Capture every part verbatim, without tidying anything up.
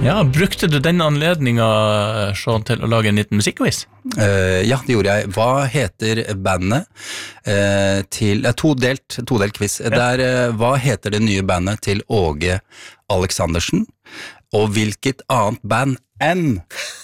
Ja, brukte du den anledningen, Sean, til å lage en liten musikkquiz? Uh, ja, det gjorde jeg. Hva heter bandet uh, til... Uh, todelt, todelt quiz. Ja. Der, uh, hva heter det nye bandet til Åge Aleksandersen? Og hvilket annet band enn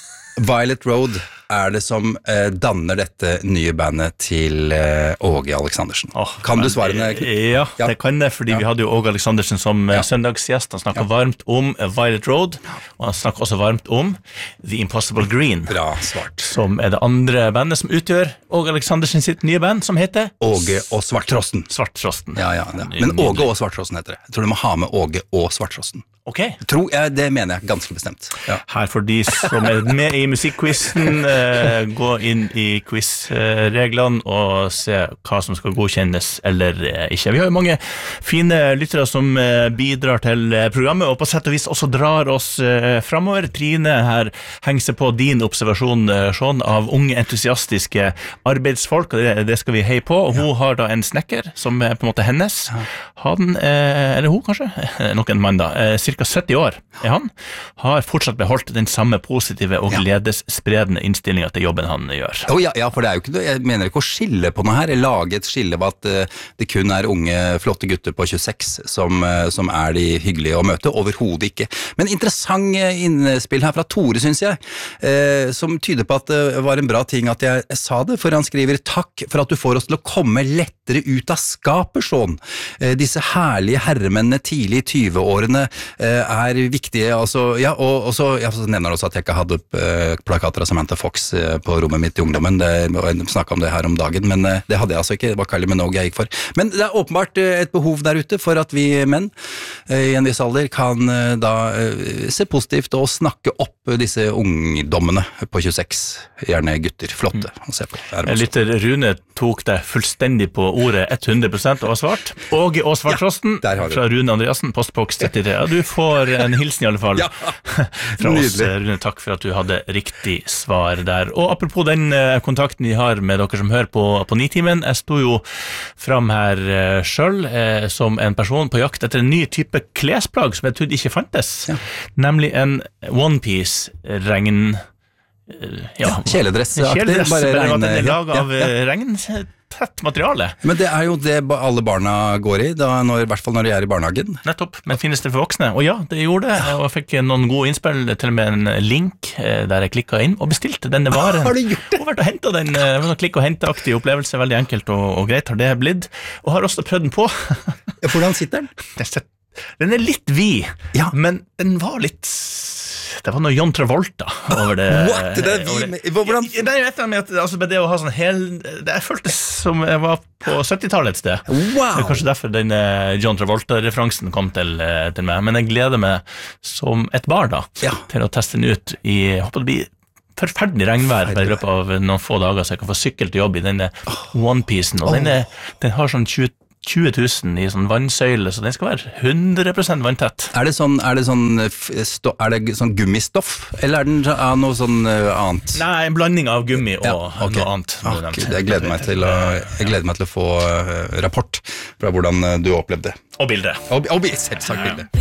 Violet Road er det som uh, danner dette nye bandet til uh, Åge Aleksandersen? Oh, kan du svare det? Ja, ja, det kan det, fordi ja. vi hadde jo Åge Aleksandersen som ja. søndagsgjest. Han snakket ja. varmt om Violet Road, og han snakket også varmt om The Impossible Green. Bra svart. Som er det andre bandet som utgjør Åge Aleksandersen sitt nye band, som heter Åge og Svarttrosten. Svarttrosten. Ja, ja, ja. Men Åge og Svarttrosten heter det. Jeg tror du må ha med Åge og Svarttrosten. Ok. Tror jeg, det mener jeg ganske bestemt. Ja. Her for de som er med i musikkquizen, eh, gå inn i quizreglene og se hva som skal godkjennes eller ikke. Vi har jo mange fine lyttere som eh, bidrar til programmet, og på sett og vis også drar oss eh, fremover. Trine her henger seg på din observasjon, Sean, av unge entusiastiske arbeidsfolk, og det, det skal vi heie på. Og hun ja. har da en snekker, som er på en måte hennes. Ja. Han, eh, eller hun kanskje, nok en mann da, eh, cirka sytti år er han, har fortsatt beholdt den samme positive og gledesspredende innstillingen til jobben han gjør. Oh, ja, ja, for det er jo ikke, jeg mener ikke å skille på noe her, lage et skille på at uh, det kun er unge, flotte gutter på tjueseks som, uh, som er de hyggelige å møte, overhodet ikke. Men interessant innspill her fra Tore, synes jeg, uh, som tyder på at det var en bra ting at jeg, jeg sa det, for han skriver: takk for at du får oss til å komme lettere ut av skapet, sånn. Uh, disse herlige herremennene tidlig i tyve-årene er viktige, altså, ja, og, og så, ja, så nevner han også at jeg ikke hadde uh, plakater av Samantha Fox uh, på rommet mitt i ungdommen, det, jeg snakket om det her om dagen, men uh, det hadde jeg altså ikke, det var Kylie Minogue jeg gikk for. Men det er åpenbart uh, et behov der ute for at vi menn uh, i en viss alder kan uh, da uh, se positivt og snakke opp uh, disse ungdommene på tjueseks, gjerne gutter, flotte å se på. Lytter Rune tok deg fullstendig på ordet hundre prosent og svart. Åge og Svarttrosten ja, fra Rune Andreassen, postboks trettitre. Ja, du får en hilsen i alle fall ja. fra oss, Rune. Takk for at du hadde riktig svar der. Og apropos den uh, kontakten vi har med dere som hører på, på Nitimen, jeg sto jo fram her uh, selv uh, som en person på jakt etter en ny type klesplagg som jeg trodde ikke fantes, ja. nemlig en one-piece-regn uh, ja, ja, kjeledress, kjeledress bare bare regn, den er laget ja, av ja, ja. regn tett materiale. Men det er jo det alle barna går i, da, når, i hvert fall når de er i barnehagen. Nettopp, men finnes det for voksne? Og ja, det gjorde det, og jeg fikk noen gode innspill, til og med en link der jeg klikket inn og bestilte denne varen. Har du gjort det? Og vært og hentet den, det var noen klikk- og henteaktig opplevelse, veldig enkelt og, og greit har det blitt, og har også prøvd den på. Ja, hvordan sitter den? Den er litt vid, ja. men den var litt... Det var noe John Travolta over det. What? Det er vi med, hvordan? Ja, det er jo et eller annet med at altså, med det å ha sånn hel... Det jeg føltes som jeg var på syttitallet et sted. Wow! Det er kanskje derfor den John Travolta-referansen kom til, til meg, men jeg gleder meg som et barn da, ja. til å teste den ut i, jeg håper det blir forferdelig regnvær i løpet av noen få dager, så jeg kan få sykkel til jobb i denne one-piecen, og oh. den, er, den har sånn tjue tusen i sånn vannsøyle, så den skal være hundre prosent vanntett. Er det sånn, er det sånn, er det sånn gummistoff, eller er den av noe sånn annet? Nei, en blanding av gummi og ja, okay. noe annet. Ah, okay. Jeg gleder meg til å, jeg gleder meg til å få rapport fra hvordan du opplevde det. Og bilde. Og, og selvsagt bilde.